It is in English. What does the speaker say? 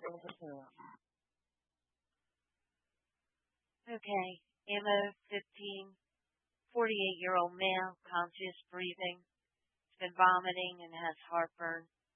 Okay. Emma, 15, 48-year-old male, conscious breathing. Has been vomiting and has heartburn.